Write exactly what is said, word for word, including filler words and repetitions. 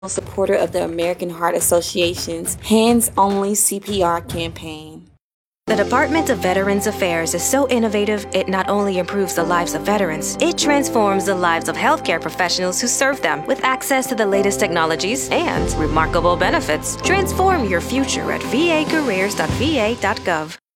Supporter of the American Heart Association's Hands Only C P R campaign. The Department of Veterans Affairs is so innovative, it not only improves the lives of veterans, it transforms the lives of healthcare professionals who serve them with access to the latest technologies and remarkable benefits. Transform your future at v a careers dot v a dot gov.